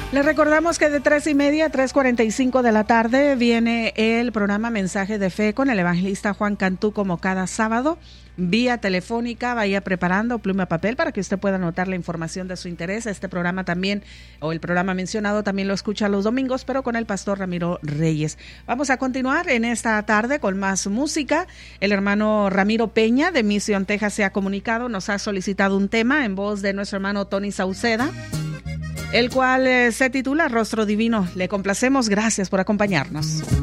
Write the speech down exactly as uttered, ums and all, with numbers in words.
Les recordamos que de tres y media a tres cuarenta y cinco de la tarde viene el programa Mensaje de Fe con el evangelista Juan Cantú, como cada sábado, vía telefónica. Vaya preparando pluma y papel para que usted pueda anotar la información de su interés. Este programa también, o el programa mencionado, también lo escucha los domingos, pero con el pastor Ramiro Reyes. Vamos a continuar en esta tarde con más música. El hermano Ramiro Peña de Mission, Texas, se ha comunicado, nos ha solicitado un tema en voz de nuestro hermano Tony Sauceda, el cual eh, se titula Rostro Divino. Le complacemos, gracias por acompañarnos.